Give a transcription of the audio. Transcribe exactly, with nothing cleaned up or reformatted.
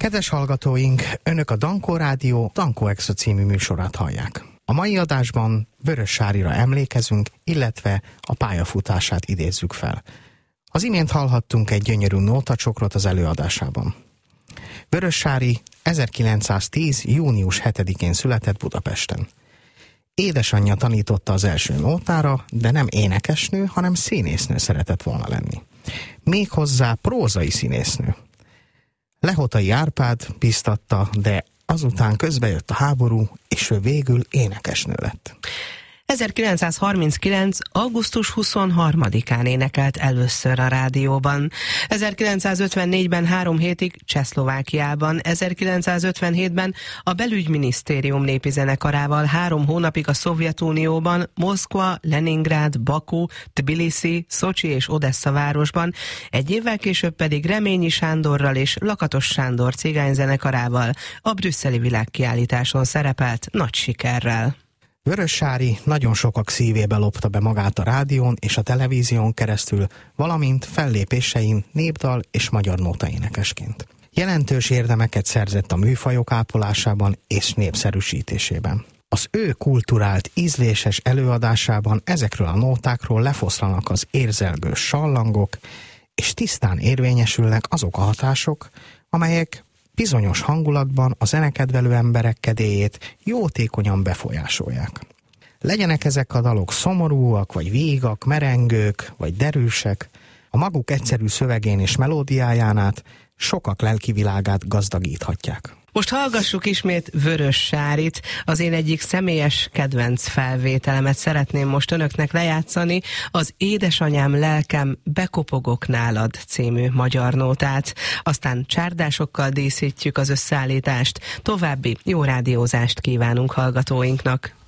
Kedves hallgatóink, Önök a Dankó Rádió Dankó Extra című műsorát hallják. A mai adásban Vörös Sárira emlékezünk, illetve a pályafutását idézzük fel. Az imént hallhattunk egy gyönyörű nótacsokrot az előadásában. Vörös Sári ezerkilencszáztíz. június hetedikén született Budapesten. Édesanyja tanította az első nótára, de nem énekesnő, hanem színésznő szeretett volna lenni. Méghozzá prózai színésznő. Lehotai Árpád biztatta, de azután közbejött a háború, és ő végül énekesnő lett. ezerkilencszázharminckilenc. augusztus huszonharmadikán énekelt először a rádióban. ezerkilencszázötvennégyben három hétig Csehszlovákiában, ezerkilencszázötvenhétben a Belügyminisztérium népi zenekarával három hónapig a Szovjetunióban, Moszkva, Leningrád, Baku, Tbiliszi, Szocsi és Odessa városban, egy évvel később pedig Reményi Sándorral és Lakatos Sándor cigányzenekarával a brüsszeli világkiállításon szerepelt nagy sikerrel. Vörös Sári nagyon sokak szívébe lopta be magát a rádión és a televízión keresztül, valamint fellépésein népdal és magyar nótaénekesként. Jelentős érdemeket szerzett a műfajok ápolásában és népszerűsítésében. Az ő kulturált, ízléses előadásában ezekről a nótákról lefoszlanak az érzelgős sallangok, és tisztán érvényesülnek azok a hatások, amelyek bizonyos hangulatban a zenekedvelő emberek kedélyét jótékonyan befolyásolják. Legyenek ezek a dalok szomorúak, vagy vígak, merengők, vagy derűsek, a maguk egyszerű szövegén és melódiáján át sokak lelkivilágát gazdagíthatják. Most hallgassuk ismét Vörös Sárit, az én egyik személyes kedvenc felvételemet szeretném most önöknek lejátszani, az Édesanyám lelkem, bekopogok nálad című magyar nótát. Aztán csárdásokkal díszítjük az összeállítást, további jó rádiózást kívánunk hallgatóinknak.